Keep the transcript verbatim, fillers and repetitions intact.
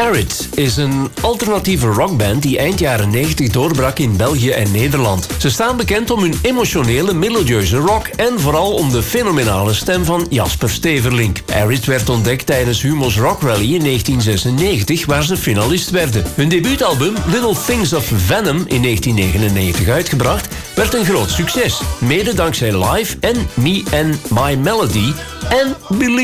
Arid is een alternatieve rockband die eind jaren negentig doorbrak in België en Nederland. Ze staan bekend om hun emotionele, melodieuze rock en vooral om de fenomenale stem van Jasper Steverlink. Arid werd ontdekt tijdens Humo's Rock Rally in negentien zesennegentig, waar ze finalist werden. Hun debuutalbum Little Things of Venom in negentien negenennegentig uitgebracht, werd een groot succes. Mede dankzij Live en Me and My Melody en Believe.